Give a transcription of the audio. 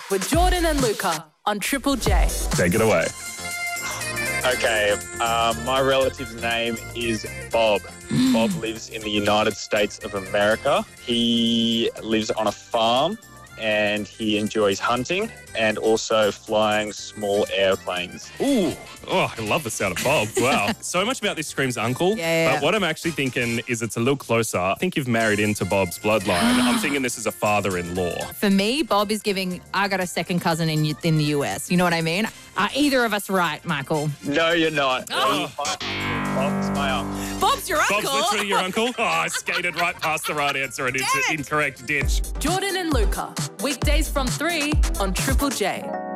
with Jordan and Luca on Triple J. Take it away. Okay, my relative's name is Bob. Bob lives in the United States of America. He lives on a farm and he enjoys hunting and also flying small airplanes. Ooh, oh, I love the sound of Bob. Wow. So much about this screams uncle. Yeah. But what I'm actually thinking is it's a little closer. I think you've married into Bob's bloodline. I'm thinking this is a father-in-law. For me, Bob is giving, I got a second cousin in the US. You know what I mean? Are either of us right, Michael? No, you're not. Oh. Bob's my uncle. Bob's your uncle? Bob's literally your uncle? Oh, I skated right past the right answer and into incorrect ditch. Jordan and Luca, weekdays from 3 on Triple J.